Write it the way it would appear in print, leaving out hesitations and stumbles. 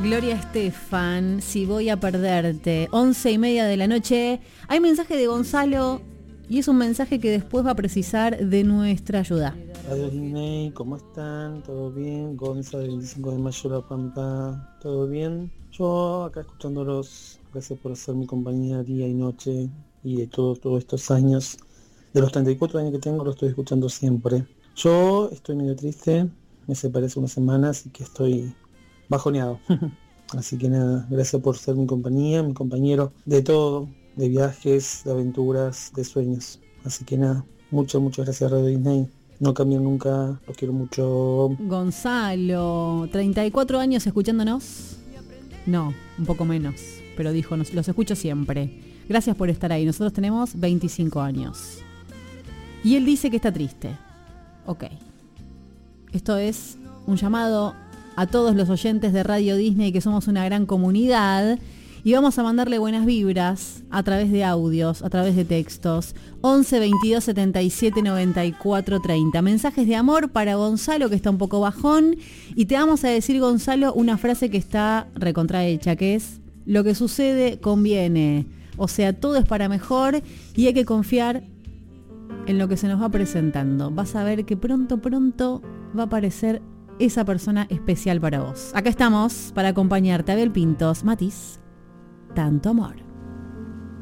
Gloria Estefan, Si voy a perderte, 11:30 de la noche. Hay mensaje de Gonzalo y es un mensaje que después va a precisar de nuestra ayuda. Radio Disney, ¿cómo están? ¿Todo bien? Gonza del 25 de mayo, La Pampa, ¿todo bien? Yo acá escuchándolos, gracias por hacer mi compañía día y noche y de todos estos años. De los 34 años que tengo, lo estoy escuchando siempre. Yo estoy medio triste, me separé hace una semana, así que estoy bajoneado. Así que nada, gracias por ser mi compañía, mi compañero de todo, de viajes, de aventuras, de sueños. Así que nada, muchas gracias Radio Disney. No cambien nunca, los quiero mucho. Gonzalo, 34 años escuchándonos. No, un poco menos, pero dijo, los escucho siempre. Gracias por estar ahí, nosotros tenemos 25 años. Y él dice que está triste. Ok. Esto es un llamado a todos los oyentes de Radio Disney, que somos una gran comunidad, y vamos a mandarle buenas vibras a través de audios, a través de textos. 11 22 77 94 30. Mensajes de amor para Gonzalo, que está un poco bajón, y te vamos a decir, Gonzalo, una frase que está recontrahecha, que es: lo que sucede conviene. O sea, todo es para mejor y hay que confiar en lo que se nos va presentando. Vas a ver que pronto va a aparecer esa persona especial para vos. Acá estamos para acompañarte. Abel Pintos, Matiz, tanto amor.